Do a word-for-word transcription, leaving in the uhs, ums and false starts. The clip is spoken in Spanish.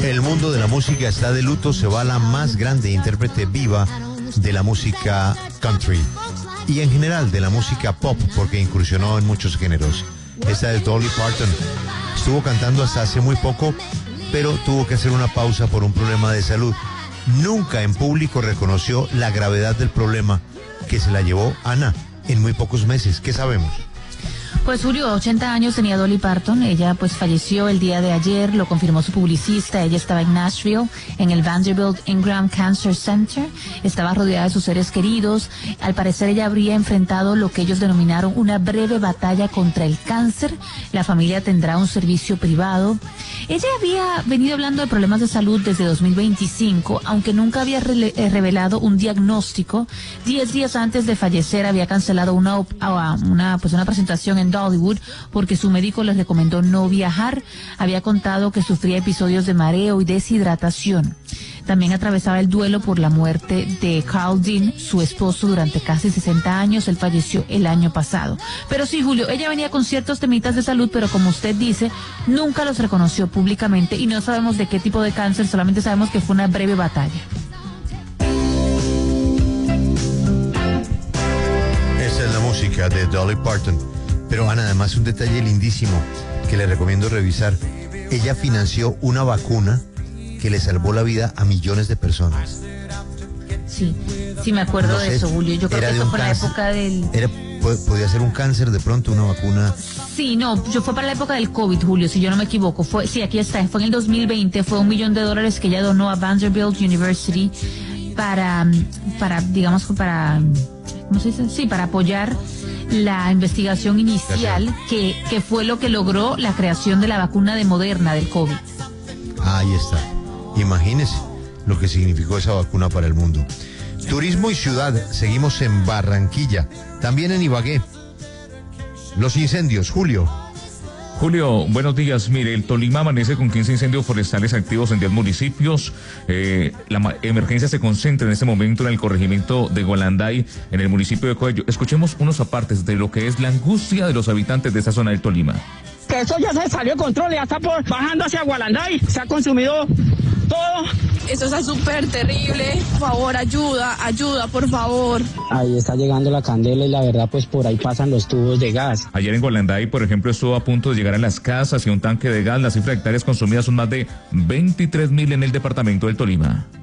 El mundo de la música está de luto, se va la más grande intérprete viva de la música country y en general de la música pop, porque incursionó en muchos géneros. Esta es Dolly Parton. Estuvo cantando hasta hace muy poco, pero tuvo que hacer una pausa por un problema de salud. Nunca en público reconoció la gravedad del problema que se la llevó Ana en muy pocos meses. ¿Qué sabemos? Pues Julio, ochenta años tenía Dolly Parton. Ella pues falleció el día de ayer, lo confirmó su publicista. Ella estaba en Nashville, en el Vanderbilt Ingram Cancer Center. Estaba rodeada de sus seres queridos. Al parecer ella habría enfrentado lo que ellos denominaron una breve batalla contra el cáncer. La familia tendrá un servicio privado. Ella había venido hablando de problemas de salud desde dos mil veinticinco, aunque nunca había re revelado un diagnóstico. Diez días antes de fallecer había cancelado una, una, pues una presentación en Dollywood porque su médico le recomendó no viajar. Había contado que sufría episodios de mareo y deshidratación. También atravesaba el duelo por la muerte de Carl Dean, su esposo, durante casi sesenta años. Él falleció el año pasado. Pero sí, Julio, ella venía con ciertos temitas de salud, pero como usted dice, nunca los reconoció públicamente y no sabemos de qué tipo de cáncer, solamente sabemos que fue una breve batalla. Esa es la música de Dolly Parton. Pero Ana, además un detalle lindísimo que le recomiendo revisar. Ella financió una vacuna que le salvó la vida a millones de personas. Sí, sí me acuerdo no sé, de eso, Julio. Yo creo que eso fue en la época del... Era, podía ser un cáncer de pronto, una vacuna... Sí, no, yo fue para la época del COVID, Julio, si yo no me equivoco. Fue, sí, aquí está, fue en el dos mil veinte, fue un millón de dólares que ella donó a Vanderbilt University para, para digamos, para... ¿Cómo se dice? Sí, para apoyar la investigación inicial que, que fue lo que logró la creación de la vacuna de Moderna del COVID. Ahí está. Imagínese lo que significó esa vacuna para el mundo. Turismo y ciudad, seguimos en Barranquilla, también en Ibagué. Los incendios, Julio. Julio, buenos días. Mire, el Tolima amanece con quince incendios forestales activos en diez municipios. Eh, la emergencia se concentra en este momento en el corregimiento de Gualanday, en el municipio de Coello. Escuchemos unos apartes de lo que es la angustia de los habitantes de esta zona del Tolima. Que eso ya se salió de control, ya está por, bajando hacia Gualanday, se ha consumido todo. Eso está súper terrible. Por favor, ayuda, ayuda, por favor. Ahí está llegando la candela y la verdad, pues por ahí pasan los tubos de gas. Ayer en Gualanday, por ejemplo, estuvo a punto de llegar a las casas y un tanque de gas. La cifra de hectáreas consumidas son más de veintitrés mil en el departamento del Tolima.